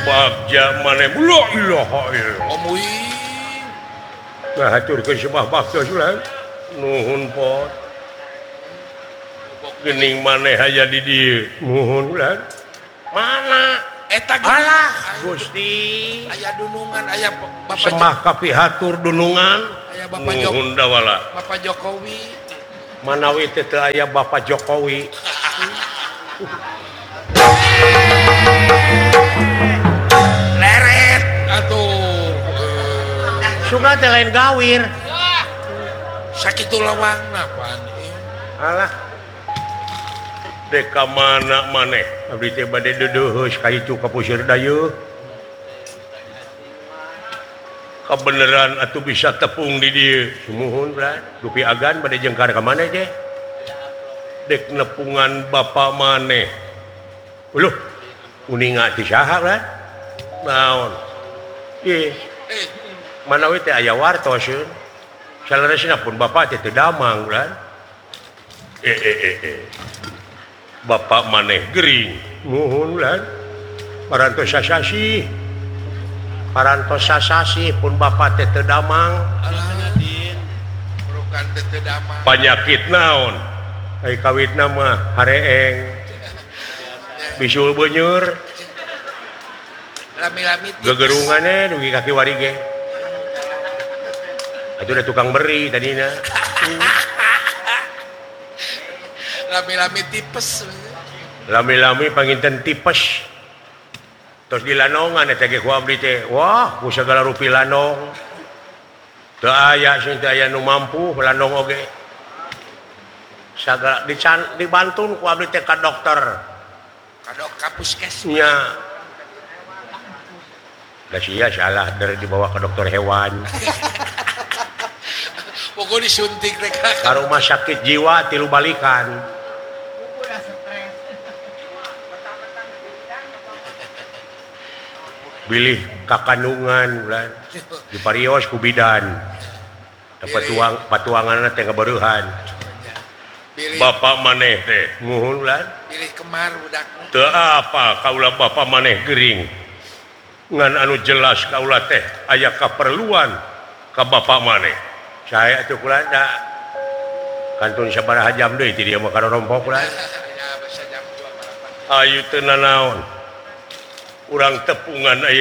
bagja maneh la ilaha illallah. Nah, haturkeun sembah bagja sulan. Nuhun pot. Geuning maneh aya di dieu. Nuhun ulan. Mana? Eta Alah, Gusti. aya dunungan, aya Bapak Sembah ka pihatur dunungan. aya Bapak Nuhun dawala. Bapak Jokowi. Manawi teu aya Bapak Jokowi. Leret atuh. Suga teh lain gawir. Sakitu lawangna pan. Alah. Deka mana maneh? Abdi teh bade deudeus ka itu ka puseur dayeuh. Kabeneran atuh bisa tepung di dieu. Sumuhun bran. Dupi agan bade jengkar ka maneh teh? Dek nepungan bapa maneh. Uluh. Uninga ti saha bran? Naon? Ih. Manawi teh aya wartoseun. Saleresna pun bapa teh teu damang bran. Bapak maneh gering. Nuhun lan. Parantos sasasi. Parantos sasasi pun bapak teh teu damang. Bukan teu damang. Panyakit naon? Ai kawitna mah hareeng. Bisul beuneur. Lami-lami Gegerungannya dugi kaki warige. Itu udah tukang beri tadina. Lami-lami tipes. Lami-lami panginten tipes. Terus di lanongan eta ge ku abdi teh. Wah, ku sagala rupi lanong. Teu aya sing teu aya nu mampu lanong oge. Sagala dibantun ku abdi teh ka dokter. Ka puskes. Nya. Da sia salah dari dibawa ke dokter hewan. Pokok disuntik rek Ka rumah sakit jiwa tilu balikan. Bilih kakandungan bulan di parios ku bidan. Dapat patuanganna teh ngabareuhan. Bapak maneh teh nuhun bulan. Pilih kemar budak. Teu apa kaula bapak maneh gering. Ngan anu jelas kaula teh aya kaperluan ka bapak maneh. Saya atuh kula da kantun sabaraha jam deui ti dieu mah karorompok kula. Ayu teu nanaon. Urang tepungan aya